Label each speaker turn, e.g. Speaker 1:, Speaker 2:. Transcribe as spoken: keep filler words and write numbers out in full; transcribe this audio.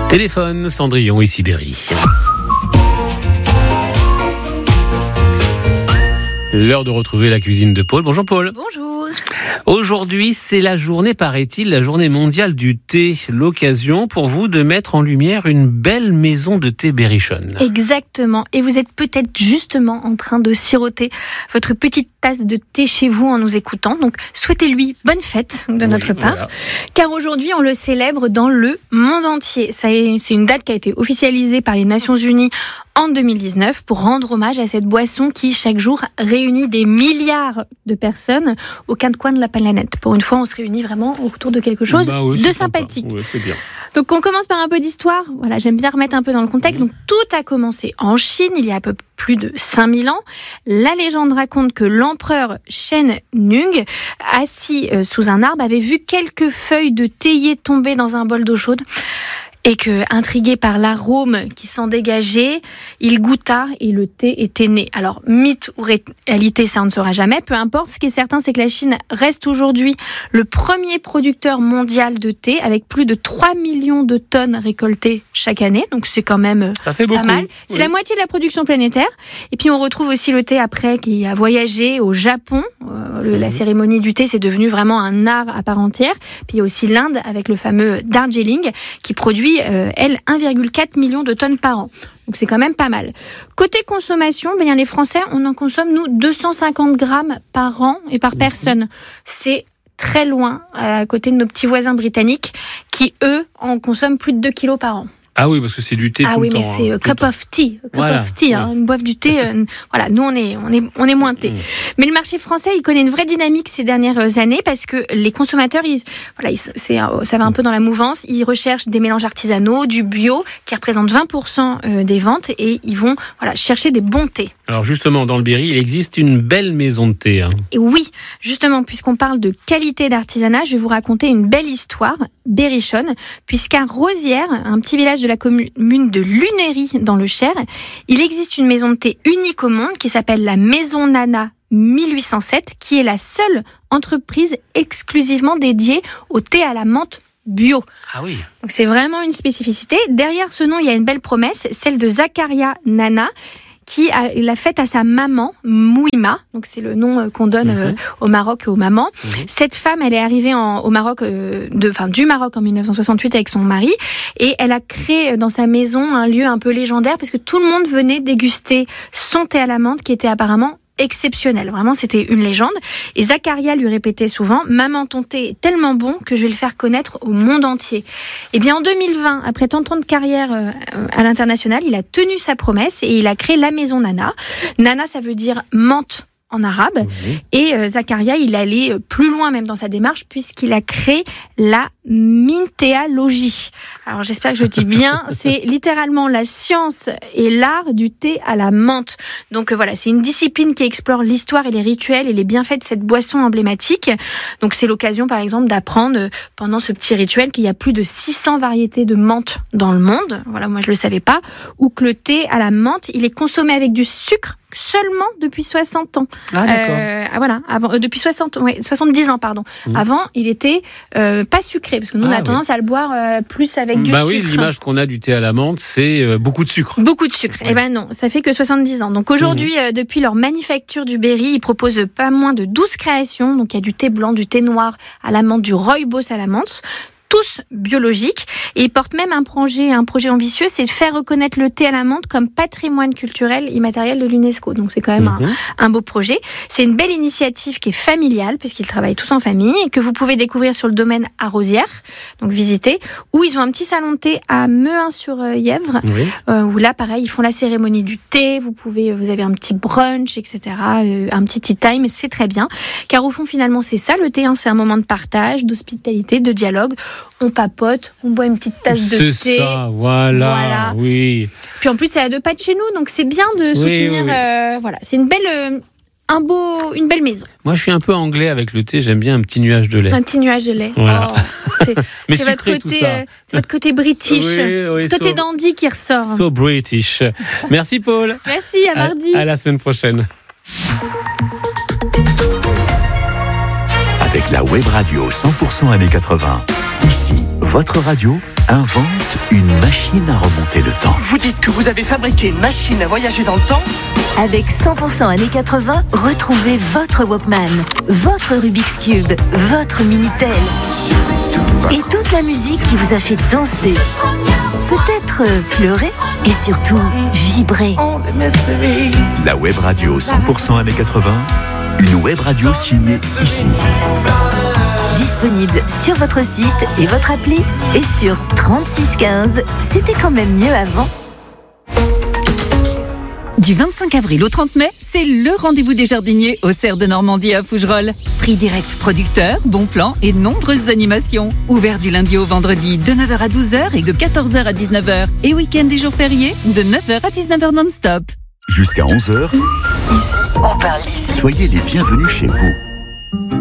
Speaker 1: Téléphone, Cendrillon et Sibérie. L'heure de retrouver la cuisine de Paul. Bonjour Paul.
Speaker 2: Bonjour.
Speaker 1: Aujourd'hui, c'est la journée, paraît-il, la journée mondiale du thé. L'occasion pour vous de mettre en lumière une belle maison de thé berrichonne.
Speaker 2: Exactement. Et vous êtes peut-être justement en train de siroter votre petite tasse de thé chez vous en nous écoutant. Donc, souhaitez-lui bonne fête de
Speaker 1: Oui,
Speaker 2: notre part.
Speaker 1: voilà.
Speaker 2: Car aujourd'hui, on le célèbre dans le monde entier. Ça est, c'est une date qui a été officialisée par les Nations Unies en deux mille dix-neuf pour rendre hommage à cette boisson qui, chaque jour, réunit des milliards de personnes aux quatre coins de la planète. Pour une fois, on se réunit vraiment autour de quelque chose
Speaker 1: Bah oui,
Speaker 2: de
Speaker 1: c'est
Speaker 2: sympathique.
Speaker 1: sympa. Ouais, c'est bien.
Speaker 2: Donc, on commence par un peu d'histoire. Voilà, j'aime bien remettre un peu dans le contexte. Donc, tout a commencé en Chine, il y a un peu plus de cinq mille ans. La légende raconte que l'empereur Shen Nung, assis euh, sous un arbre, avait vu quelques feuilles de théier tomber dans un bol d'eau chaude. Et que, intrigué par l'arôme qui s'en dégageait, il goûta et le thé était né. Alors, mythe ou réalité, ça on ne saura jamais. Peu importe, ce qui est certain, c'est que la Chine reste aujourd'hui le premier producteur mondial de thé, avec plus de trois millions de tonnes récoltées chaque année. Donc, c'est quand même
Speaker 1: Ça fait
Speaker 2: pas
Speaker 1: beaucoup.
Speaker 2: mal. C'est
Speaker 1: Oui.
Speaker 2: la moitié de la production planétaire. Et puis, on retrouve aussi le thé après, qui a voyagé au Japon. Euh, le- La cérémonie du thé, c'est devenu vraiment un art à part entière. Puis, il y a aussi l'Inde, avec le fameux Darjeeling, qui produit Euh, elle, un virgule quatre million de tonnes par an. Donc c'est quand même pas mal. Côté consommation, ben, les Français, on en consomme, nous, deux cent cinquante grammes par an et par personne. C'est très loin, à côté de nos petits voisins britanniques, qui, eux, en consomment plus de deux kilos par an.
Speaker 1: Ah oui, parce que c'est du thé
Speaker 2: Ah
Speaker 1: tout
Speaker 2: oui,
Speaker 1: le
Speaker 2: mais
Speaker 1: temps.
Speaker 2: c'est
Speaker 1: hein,
Speaker 2: euh,
Speaker 1: tout le
Speaker 2: cup
Speaker 1: temps.
Speaker 2: of tea, cup
Speaker 1: Voilà,
Speaker 2: of tea, hein,
Speaker 1: ouais.
Speaker 2: ils boivent du thé. euh, voilà, nous on est, on est, on est moins thé.
Speaker 1: Mmh.
Speaker 2: Mais le marché français, il connaît une vraie dynamique ces dernières années parce que les consommateurs, ils, voilà, ils, c'est, euh, ça va un peu dans la mouvance. Ils recherchent des mélanges artisanaux, du bio, qui représente vingt pour cent euh, des ventes, et ils vont, voilà, chercher des bons thés.
Speaker 1: Alors justement, dans le Berry, il existe une belle maison de thé. hein.
Speaker 2: Et oui, justement, puisqu'on parle de qualité d'artisanat, je vais vous raconter une belle histoire berrichonne, puisqu'à Rosières, un petit village de la commune de Lunery dans le Cher, il existe une maison de thé unique au monde qui s'appelle la Maison Nana mille huit cent sept, qui est la seule entreprise exclusivement dédiée au thé à la menthe bio.
Speaker 1: Ah oui.
Speaker 2: Donc c'est vraiment une spécificité. Derrière ce nom, il y a une belle promesse, celle de Zakaria Nana, qui a, l'a faite à sa maman, Mouima. Donc c'est le nom euh, qu'on donne euh, au Maroc aux mamans.
Speaker 1: Mhm.
Speaker 2: Cette femme, elle est arrivée en, au Maroc, euh, de, enfin du Maroc en dix-neuf cent soixante-huit avec son mari, et elle a créé dans sa maison un lieu un peu légendaire parce que tout le monde venait déguster son thé à la menthe, qui était apparemment exceptionnel. Vraiment, c'était une légende. Et Zakaria lui répétait souvent « Maman, ton thé est tellement bon que je vais le faire connaître au monde entier ». Et bien, en deux mille vingt, après tant de temps de carrière euh, à l'international, il a tenu sa promesse et il a créé la Maison Nana. Nana, ça veut dire menthe en arabe.
Speaker 1: Mhm.
Speaker 2: Et euh, Zakaria, il allait plus loin même dans sa démarche puisqu'il a créé la mintéalogie. Alors j'espère que je dis bien, c'est littéralement la science et l'art du thé à la menthe. Donc euh, voilà, c'est une discipline qui explore l'histoire et les rituels et les bienfaits de cette boisson emblématique. Donc c'est l'occasion par exemple d'apprendre euh, pendant ce petit rituel qu'il y a plus de six cents variétés de menthe dans le monde. Voilà, moi je le savais pas. Ou que le thé à la menthe, il est consommé avec du sucre seulement depuis soixante ans.
Speaker 1: Ah d'accord.
Speaker 2: Euh, ah, voilà, avant, euh, depuis soixante, ouais, soixante-dix ans, pardon.
Speaker 1: Mmh.
Speaker 2: Avant, il était euh, pas sucré, parce que nous, on
Speaker 1: Ah,
Speaker 2: a tendance
Speaker 1: oui.
Speaker 2: à le boire euh, plus avec du
Speaker 1: bah
Speaker 2: sucre.
Speaker 1: oui, l'image qu'on a du thé à la menthe, c'est euh, beaucoup de sucre.
Speaker 2: Beaucoup de sucre.
Speaker 1: Ouais.
Speaker 2: Eh ben non, ça fait que soixante-dix ans. Donc aujourd'hui, euh, depuis leur manufacture du Berry, ils proposent pas moins de douze créations. Donc il y a du thé blanc, du thé noir à la menthe, du rooibos à la menthe. Tous biologiques, et ils portent même un projet, un projet ambitieux, c'est de faire reconnaître le thé à la menthe comme patrimoine culturel immatériel de l'UNESCO. Donc c'est quand même
Speaker 1: Mhm.
Speaker 2: un, un beau projet. C'est une belle initiative qui est familiale, puisqu'ils travaillent tous en famille, et que vous pouvez découvrir sur le domaine à Rosières, donc visiter, où ils ont un petit salon de thé à Mehun-sur-Yèvre,
Speaker 1: Oui.
Speaker 2: euh, où là, pareil, ils font la cérémonie du thé, vous pouvez, vous avez un petit brunch, et cetera, euh, un petit tea time, et c'est très bien. Car au fond, finalement, c'est ça le thé, hein, c'est un moment de partage, d'hospitalité, de dialogue. On papote, on boit une petite tasse de
Speaker 1: C'est
Speaker 2: thé.
Speaker 1: ça, voilà,
Speaker 2: Voilà.
Speaker 1: oui.
Speaker 2: Puis en plus, c'est à deux pas de chez nous, donc c'est bien de
Speaker 1: Oui,
Speaker 2: soutenir.
Speaker 1: oui, oui.
Speaker 2: euh, voilà, c'est une belle, euh, un beau, une belle maison.
Speaker 1: Moi, je suis un peu anglais avec le thé, j'aime bien un petit nuage de lait.
Speaker 2: Un petit nuage de lait.
Speaker 1: Voilà.
Speaker 2: Oh, c'est
Speaker 1: Mais
Speaker 2: c'est votre
Speaker 1: sucré, tout
Speaker 2: côté,
Speaker 1: ça.
Speaker 2: euh, c'est votre côté british,
Speaker 1: Oui, oui,
Speaker 2: côté
Speaker 1: so-
Speaker 2: dandy qui ressort.
Speaker 1: So British. Merci Paul.
Speaker 2: Merci, à mardi.
Speaker 1: À, à la semaine prochaine.
Speaker 3: Avec la web radio cent pour cent années quatre-vingts. Ici, votre radio invente une machine à remonter le temps.
Speaker 4: Vous dites que vous avez fabriqué une machine à voyager dans le temps ?
Speaker 5: Avec cent pour cent années quatre-vingts, retrouvez votre Walkman, votre Rubik's Cube, votre Minitel et toute la musique qui vous a fait danser, peut-être pleurer et surtout vibrer.
Speaker 3: La web radio cent pour cent années quatre-vingts, une web radio signée ici.
Speaker 5: Disponible sur votre site et votre appli et sur trente-six quinze. C'était quand même mieux avant.
Speaker 6: Du vingt-cinq avril au trente mai, c'est le rendez-vous des jardiniers au Cerf de Normandie à Fougerolles. Prix direct producteur, bons plans et nombreuses animations. Ouvert du lundi au vendredi de neuf heures à douze heures et de quatorze heures à dix-neuf heures. Et week-end et jours fériés de neuf heures à dix-neuf heures non-stop.
Speaker 3: Jusqu'à onze heures,
Speaker 5: On parle d'ici.
Speaker 3: soyez les bienvenus chez vous.